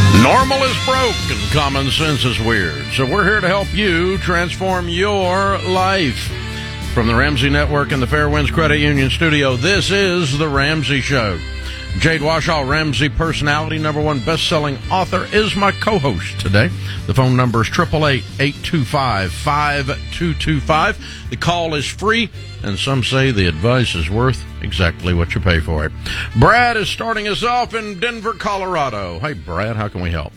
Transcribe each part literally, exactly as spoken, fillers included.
Normal is broke and common sense is weird. So we're here to help you transform your life. From the Ramsey Network and the Fairwinds Credit Union studio, this is The Ramsey Show. Jade Washaw, Ramsey personality, number one best-selling author, is my co-host today. The phone number is eight eight eight, eight two five, five two two five. The call is free, and some say the advice is worth exactly what you pay for it. Brad is starting us off in Denver, Colorado. Hey, Brad, how can we help?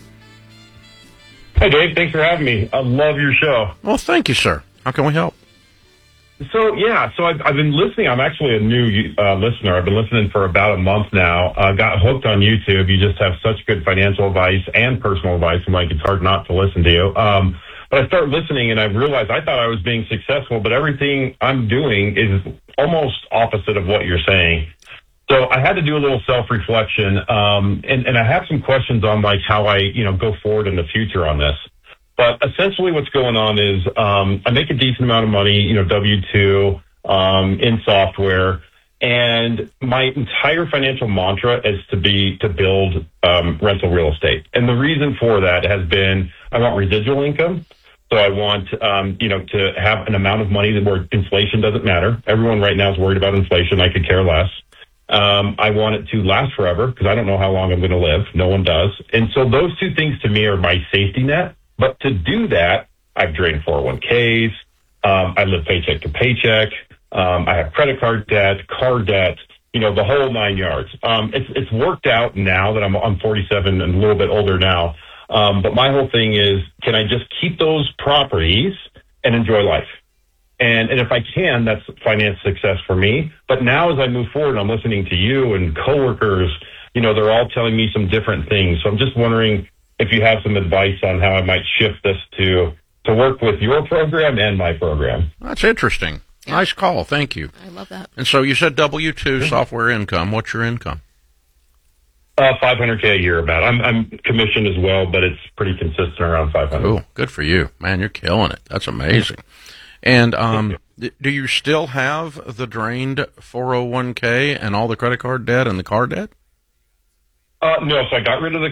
Hey, Dave. Thanks for having me. I love your show. Well, thank you, sir. How can we help? So, yeah, so I've, I've been listening. I'm actually a new uh, listener. I've been listening for about a month now. Uh, got hooked on YouTube. You just have such good financial advice and personal advice. I'm like, it's hard not to listen to you. Um, but I started listening, and I realized I thought I was being successful, but everything I'm doing is almost opposite of what you're saying. So I had to do a little self-reflection, um, and, and I have some questions on, like, how I, you know, go forward in the future on this. But essentially what's going on is um, I make a decent amount of money, you know, W two um, in software, and my entire financial mantra is to be to build um, rental real estate. And the reason for that has been I want residual income. So I want, um, you know, to have an amount of money where inflation doesn't matter. Everyone right now is worried about inflation. I could care less. Um, I want it to last forever because I don't know how long I'm going to live. No one does. And so those two things to me are my safety net. But to do that, I've drained four oh one k's. Um, I live paycheck to paycheck. Um, I have credit card debt, car debt, you know, the whole nine yards. Um, it's, it's worked out now that I'm, I'm forty-seven and a little bit older now. Um, but my whole thing is, can I just keep those properties and enjoy life? And, and if I can, that's finance success for me. But now as I move forward, I'm listening to you and coworkers, you know, they're all telling me some different things. So I'm just wondering if you have some advice on how I might shift this to, to work with your program and my program. That's interesting. Yeah. Nice call. Thank you. I love that. And so you said W two mm-hmm. software income. What's your income? Uh, five hundred K a year about. I'm, I'm commissioned as well, but it's pretty consistent around five hundred. Oh, good for you. Man, you're killing it. That's amazing. And um, do you still have the drained four oh one K and all the credit card debt and the car debt? Uh, no, so I got rid of the